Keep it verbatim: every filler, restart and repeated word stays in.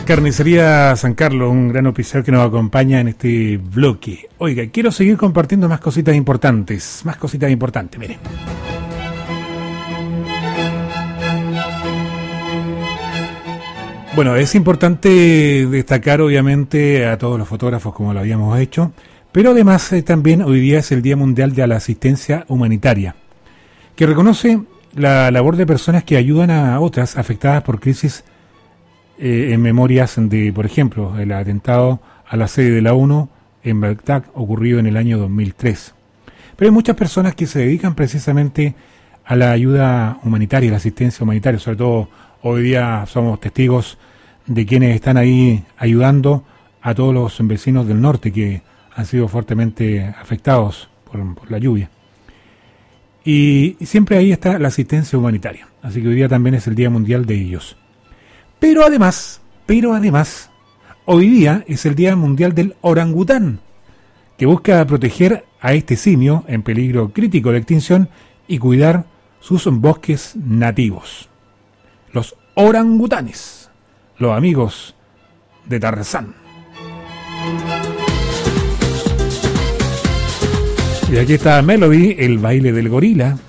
Carnicería San Carlos, un gran oficial que nos acompaña en este bloque. Oiga, quiero seguir compartiendo más cositas importantes, más cositas importantes, miren. Bueno, es importante destacar obviamente a todos los fotógrafos como lo habíamos hecho, pero además eh, también hoy día es el Día Mundial de la Asistencia Humanitaria, que reconoce la labor de personas que ayudan a otras afectadas por crisis eh, en memorias de, por ejemplo, el atentado a la sede de la ONU en Bagdad ocurrido en el año dos mil tres. Pero hay muchas personas que se dedican precisamente a la ayuda humanitaria, la asistencia humanitaria, sobre todo hoy día somos testigos de quienes están ahí ayudando a todos los vecinos del norte que han sido fuertemente afectados por, por la lluvia. Y, y siempre ahí está la asistencia humanitaria. Así que hoy día también es el Día Mundial de ellos. Pero además, pero además, hoy día es el Día Mundial del Orangután, que busca proteger a este simio en peligro crítico de extinción y cuidar sus bosques nativos. Los orangutanes, los amigos de Tarzán. Y aquí está Melody, el baile del gorila.